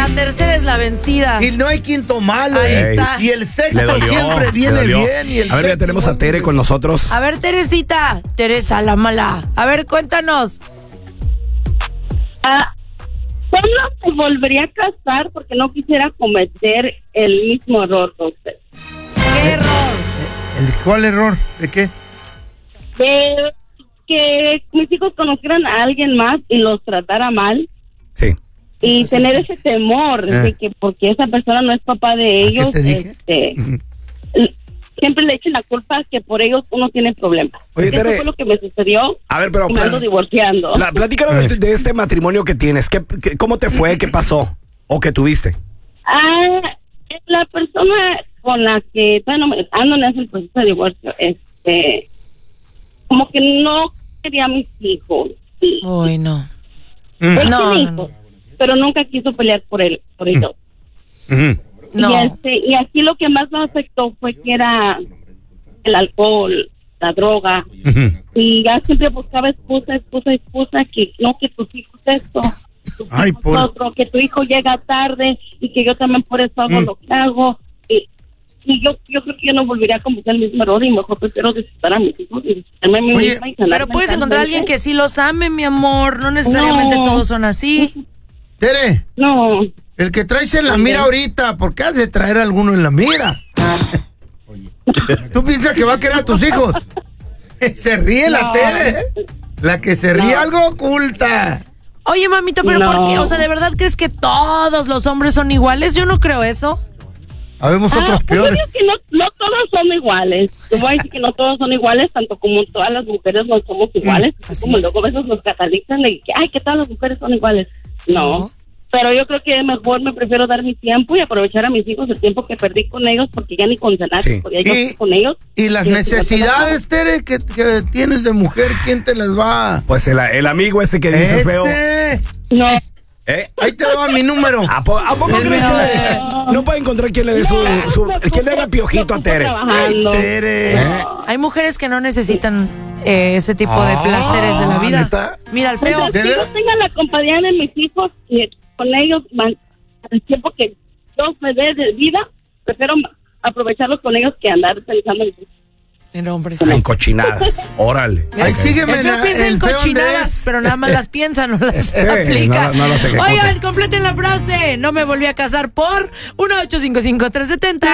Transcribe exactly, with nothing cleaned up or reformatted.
La tercera es la vencida. Y no hay quinto malo. Ahí ¿eh? está. Y el sexto Le dolió, siempre le viene dolió. bien. Y el A ver, ya tenemos a Tere con nosotros. A ver, Teresita. Teresa, la mala. A ver, cuéntanos. Ah, solo se volvería a casar porque no quisiera cometer el mismo error que usted. ¿Qué error? ¿El, ¿Cuál error? ¿De qué? De que mis hijos conocieran a alguien más y los tratara mal. Sí. Y tener ese temor Eh. de que porque esa persona no es papá de ¿A ellos, qué te dije? este, Ujú. l- siempre le echen la culpa que por ellos uno tiene problemas. Oye, Eso Tere. fue lo que me sucedió A ver, pero y me ando pla- divorciando. pla- platícanos de, de este matrimonio que tienes. ¿Qué, qué- ¿Cómo te fue? ¿Qué pasó? ¿O qué tuviste? Ah, la persona con la que bueno, me- ando en ese proceso de divorcio, este, como que no quería a mis hijos. Y, Uy, no. Mm. él No, tiene no, hijos, pero nunca quiso pelear por él, por ellos. Ujú. No. Y, este, y aquí lo que más me afectó fue que era el alcohol, la droga, Ujú. y ya siempre buscaba excusa, excusa, excusa, que no, que tus hijos esto, tus Ay, hijos por- otro, que tu hijo llega tarde y que yo también por eso hago Mm. lo que hago. Y, y yo yo creo que yo no volvería a cometer el mismo error y mejor prefiero disfrutar a mis hijos y disfrutarme a mí Oye, misma y sanar Pero puedes encontrar a alguien que sí los ame, mi amor. No necesariamente No. todos son así. Tere, No, el que traes en la mira ahorita, ¿por qué has de traer a alguno en la mira? ¿Tú piensas que va a querer a tus hijos? Se ríe la No. Tere. ¿eh? La que se ríe No. algo oculta. Oye, mamita, ¿pero No. por qué? O sea, ¿de verdad crees que todos los hombres son iguales? Yo no creo eso. Habemos Ah, otros pues yo peores. digo que no, no todos son iguales. Te voy a decir que no todos son iguales, tanto como todas las mujeres no somos iguales. así como es. luego a veces nos catalizan de que, ay, que todas las mujeres son iguales. No. No. Pero yo creo que mejor me prefiero dar mi tiempo y aprovechar a mis hijos el tiempo que perdí con ellos, porque ya ni con cenar Sí. podía yo Y- estar con ellos. Y las Y- necesidades, Tere, que, que tienes de mujer, ¿quién te las va? Pues el, el amigo ese que dices, feo. Ese. No. ¿Eh? Ahí te va mi número. ¿A, po- a poco El crees mío, que eh. le- no puede encontrar quien le dé su, su quien le haga piojito a Tere? Trabajando. Tere. Hay mujeres que no necesitan eh, ese tipo de Ah, placeres de la vida. ¿neta? Mira, el Pues feo. así ¿De no veras? tengan la compañía de mis hijos y con ellos man- el tiempo que Dios me dé de vida, prefiero ma- aprovecharlos con ellos que andar pensando en mis hijos. En hombres. En cochinadas. Órale. Ay, Ok. sígueme. El feo na- piensa en el feo cochinadas, Andrés. pero nada más las piensa, no las Sí, aplica. no- no las ejecuta. Oigan, completen la frase. No me volví a casar por uno ocho cinco cinco tres siete cero